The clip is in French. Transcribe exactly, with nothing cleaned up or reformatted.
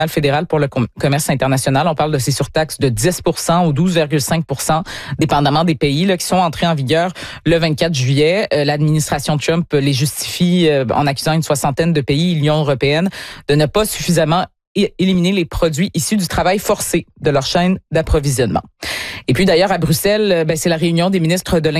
fédéral pour le com- commerce international. On parle de ces surtaxes de dix pour cent ou douze virgule cinq pour cent, dépendamment des pays, là, qui sont entrés en vigueur le vingt-quatre juillet. Euh, l'administration Trump les justifie euh, en accusant une soixantaine de pays, l'Union européenne, de ne pas suffisamment é- éliminer les produits issus du travail forcé de leur chaîne d'approvisionnement. Et puis d'ailleurs, à Bruxelles, ben, c'est la réunion des ministres de